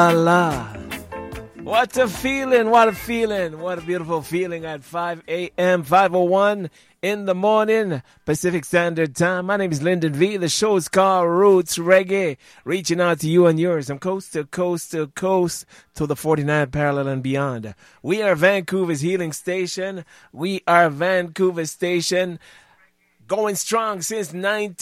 Allah. What a feeling, what a feeling, what a beautiful feeling at 5 a.m., 5:01 in the morning, Pacific Standard Time. My name is Lyndon V. The show is called Roots Reggae, reaching out to you and yours from coast to coast to coast to the 49th parallel and beyond. We are Vancouver's healing station. We are Vancouver station going strong since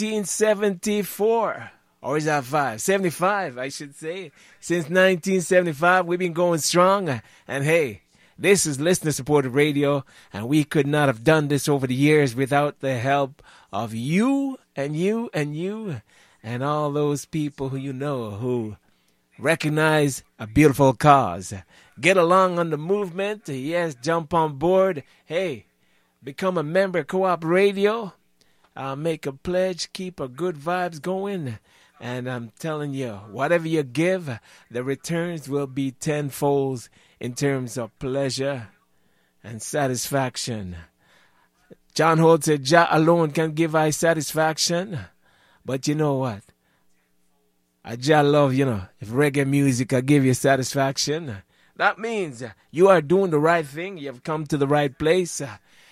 1974. Or is that 75, I should say. Since 1975, we've been going strong. And hey, this is listener-supported radio, and we could not have done this over the years without the help of you and you and you and all those people who you know who recognize a beautiful cause. Get along on the movement. Yes, jump on board. Hey, become a member of Co-op Radio. Make a pledge. Keep a good vibes going. And I'm telling you, whatever you give, the returns will be tenfold in terms of pleasure and satisfaction. John Holt said, Jah alone can give I satisfaction. But you know what? I Jah love, if reggae music can give you satisfaction, that means you are doing the right thing. You have come to the right place.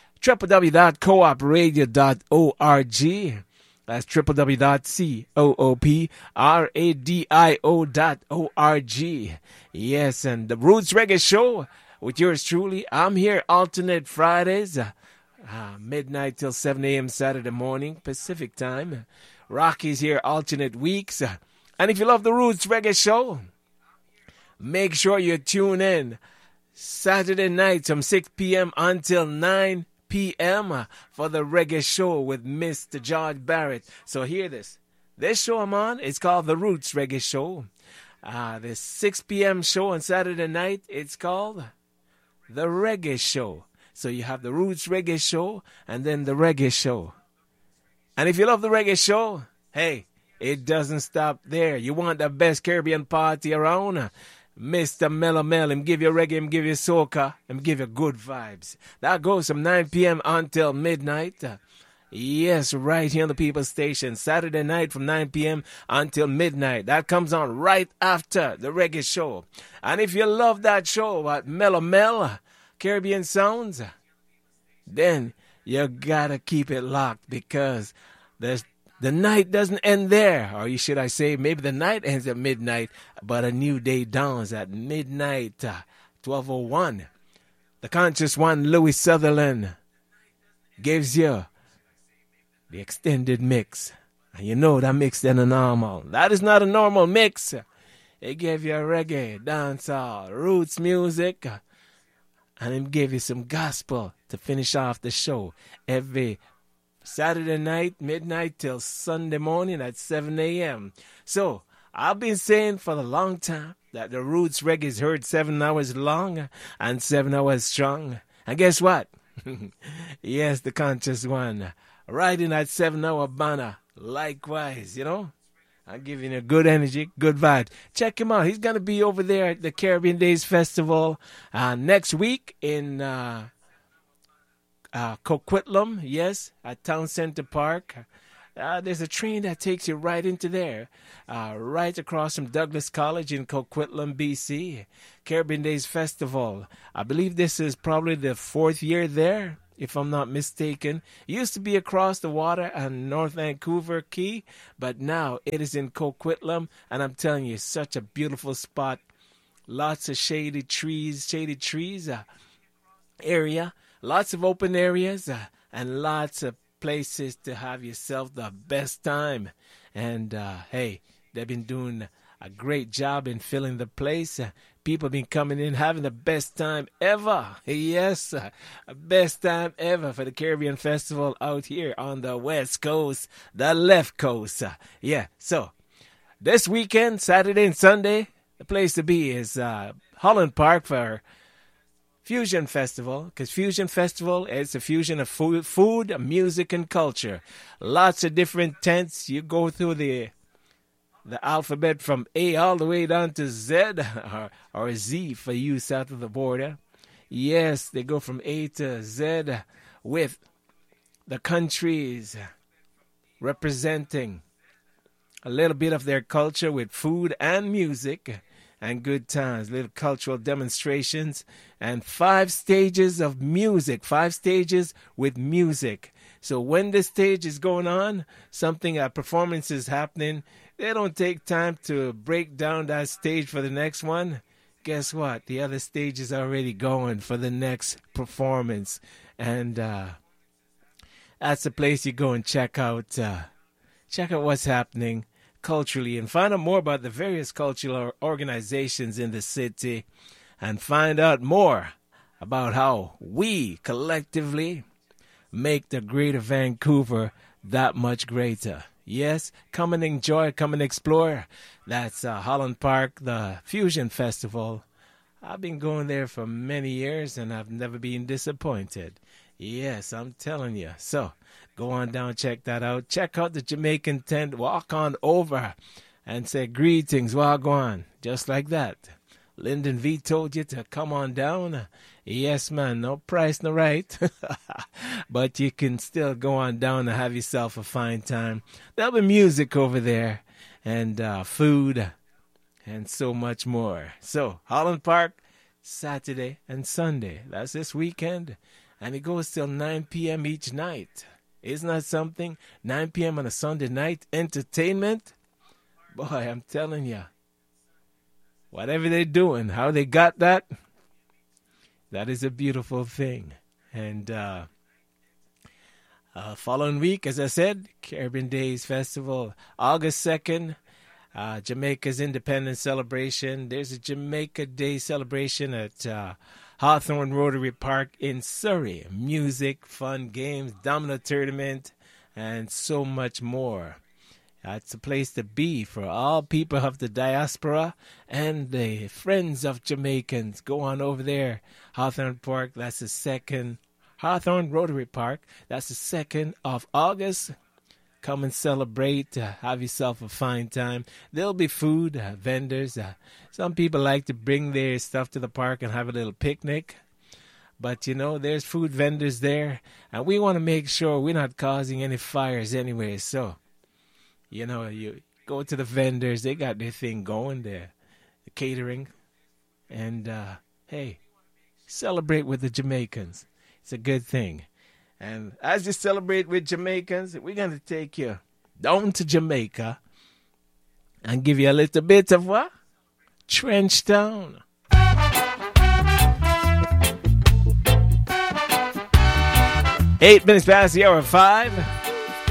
www.coopradio.org. That's www.coopradio.org. Yes, and the Roots Reggae Show with yours truly. I'm here alternate Fridays, midnight till 7 a.m. Saturday morning, Pacific time. Rocky's here alternate weeks. And if you love the Roots Reggae Show, make sure you tune in Saturday nights from 6 p.m. until 9 p.m. for the Reggae Show with Mr. George Barrett. So hear this. This show I'm on, it's called the Roots Reggae Show. The 6 p.m. show on Saturday night, it's called the Reggae Show. So you have the Roots Reggae Show and then the Reggae Show. And if you love the Reggae Show, hey, it doesn't stop there. You want the best Caribbean party around? Mr. Mellow Mel, him give you reggae, him give you soca, him give you good vibes. That goes from 9 p.m. until midnight. Yes, right here on the People's Station. Saturday night from 9 p.m. until midnight. That comes on right after the Reggae Show. And if you love that show at Mellow Mel, Caribbean Sounds, then you gotta keep it locked because the night doesn't end there, or should I say, maybe the night ends at midnight, but a new day dawns at midnight, 12:01. The conscious one, Louis Sutherland, gives you the extended mix. And you know that mix than a normal. That is not a normal mix. It gave you reggae, dancehall, roots music, and it gave you some gospel to finish off the show every Saturday night, midnight till Sunday morning at 7 a.m. So, I've been saying for a long time that the Roots Reggae is heard 7 hours long and 7 hours strong. And guess what? Yes, the conscious one, riding that 7-hour banner. Likewise, I'm giving you good energy, good vibes. Check him out. He's going to be over there at the Caribbean Days Festival next week in Coquitlam, yes, at Town Center Park. There's a train that takes you right into there, right across from Douglas College in Coquitlam, BC. Caribbean Days Festival. I believe this is probably the 4th year there, if I'm not mistaken. It used to be across the water on North Vancouver Key, but now it is in Coquitlam, and I'm telling you, such a beautiful spot. Lots of shady trees area. Lots of open areas and lots of places to have yourself the best time. And, hey, they've been doing a great job in filling the place. People have been coming in having the best time ever. Yes, best time ever for the Caribbean Festival out here on the West Coast, the left coast. Yeah, so this weekend, Saturday and Sunday, the place to be is Holland Park for Fusion Festival, because Fusion Festival is a fusion of food, music, and culture. Lots of different tents. You go through the alphabet from A all the way down to Z, or Z for you south of the border. Yes, they go from A to Z with the countries representing a little bit of their culture with food and music. and good times, little cultural demonstrations, and 5 stages of music, 5 stages with music. So when the stage is going on, something, a performance is happening, they don't take time to break down that stage for the next one. Guess what? The other stage is already going for the next performance. And that's the place you go and check out what's happening culturally and find out more about the various cultural organizations in the city and find out more about how we collectively make the greater Vancouver that much greater. Yes, come and enjoy, come and explore. That's Holland Park, the Fusion Festival. I've been going there for many years and I've never been disappointed. Yes, I'm telling you. So, go on down, check that out. Check out the Jamaican tent. Walk on over and say greetings, wagwan. Just like that. Lyndon V told you to come on down. Yes, man, no price, no right. But you can still go on down and have yourself a fine time. There'll be music over there and food and so much more. So, Holland Park, Saturday and Sunday. That's this weekend. And it goes till 9 p.m. each night. Isn't that something? 9 p.m. on a Sunday night. Entertainment. Boy, I'm telling you. Whatever they're doing, how they got that, that is a beautiful thing. And following week, as I said, Caribbean Days Festival. August 2nd, Jamaica's Independence Celebration. There's a Jamaica Day celebration at Hawthorne Rotary Park in Surrey. Music, fun, games, domino tournament, and so much more. It's a place to be for all people of the diaspora and the friends of Jamaicans. Go on over there. Hawthorne Park, that's the 2nd. Hawthorne Rotary Park, that's the 2nd of August. Come and celebrate. Have yourself a fine time. There'll be food, vendors. Some people like to bring their stuff to the park and have a little picnic. But, you know, there's food vendors there. And we want to make sure we're not causing any fires anyway. So, you know, you go to the vendors. They got their thing going there. The catering. And, hey, celebrate with the Jamaicans. It's a good thing. And as you celebrate with Jamaicans, we're going to take you down to Jamaica and give you a little bit of what? Trench Town. 8 minutes past the hour 5.